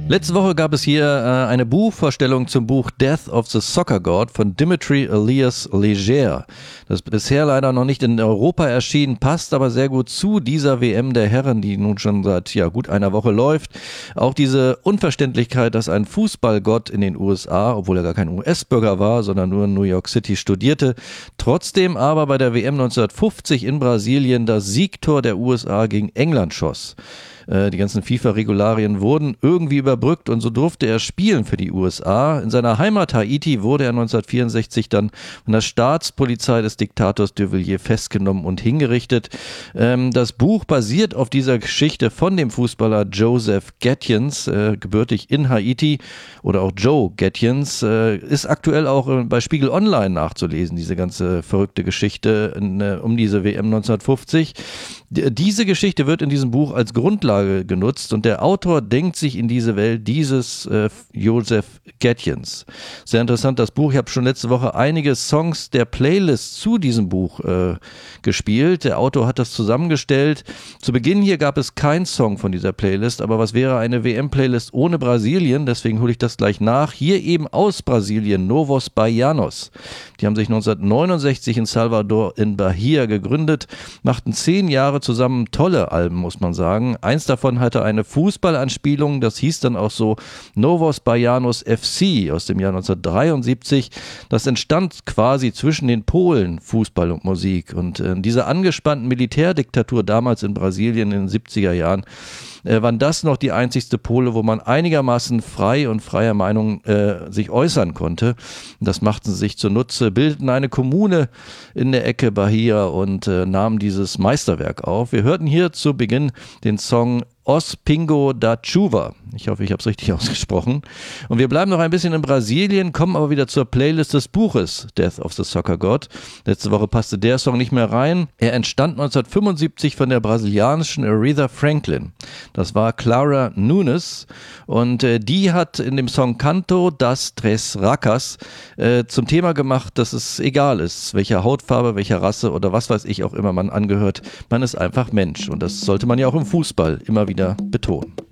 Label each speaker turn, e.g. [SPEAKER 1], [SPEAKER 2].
[SPEAKER 1] Letzte Woche gab es hier eine Buchvorstellung zum Buch Death of the Soccer God von Dimitri Elias Leger. Das ist bisher leider noch nicht in Europa erschienen, passt aber sehr gut zu dieser WM der Herren, die nun schon seit gut einer Woche läuft. Auch diese Unverständlichkeit, dass ein Fußballgott in den USA, obwohl er gar kein US-Bürger war, sondern nur in New York City studierte, trotzdem aber bei der WM 1950 in Brasilien das Siegtor der USA gegen England schoss. Die ganzen FIFA-Regularien wurden irgendwie überbrückt und so durfte er spielen für die USA. In seiner Heimat Haiti wurde er 1964 dann von der Staatspolizei des Diktators de Villiers festgenommen und hingerichtet. Das Buch basiert auf dieser Geschichte von dem Fußballer Joseph Gaetjens, gebürtig in Haiti, oder auch Joe Gaetjens, ist aktuell auch bei Spiegel Online nachzulesen, diese ganze verrückte Geschichte um diese WM 1950. Diese Geschichte wird in diesem Buch als Grundlage genutzt und der Autor denkt sich in diese Welt dieses Joseph Gaetjens. Sehr interessant, das Buch. Ich habe schon letzte Woche einige Songs der Playlist zu diesem Buch gespielt. Der Autor hat das zusammengestellt. Zu Beginn hier gab es keinen Song von dieser Playlist, aber was wäre eine WM-Playlist ohne Brasilien? Deswegen hole ich das gleich nach. Hier eben aus Brasilien, Novos Baianos. Die haben sich 1969 in Salvador in Bahia gegründet, machten 10 Jahre zusammen tolle Alben, muss man sagen. Eins davon hatte eine Fußballanspielung, das hieß dann auch so Novos Baianos FC aus dem Jahr 1973. Das entstand quasi zwischen den Polen, Fußball und Musik. Und in dieser angespannten Militärdiktatur damals in Brasilien in den 70er Jahren waren das noch die einzigste Pole, wo man einigermaßen frei und freier Meinung sich äußern konnte. Das machten sie sich zunutze, bildeten eine Kommune in der Ecke Bahia und nahmen dieses Meisterwerk auf. Wir hörten hier zu Beginn den Song Os Pingo da Chuva. Ich hoffe, ich habe es richtig ausgesprochen. Und wir bleiben noch ein bisschen in Brasilien, kommen aber wieder zur Playlist des Buches Death of the Soccer God. Letzte Woche passte der Song nicht mehr rein. Er entstand 1975 von der brasilianischen Aretha Franklin. Das war Clara Nunes und die hat in dem Song Canto das Tres Racas zum Thema gemacht, dass es egal ist, welcher Hautfarbe, welcher Rasse oder was weiß ich auch immer man angehört. Man ist einfach Mensch und das sollte man ja auch im Fußball immer wieder betonen.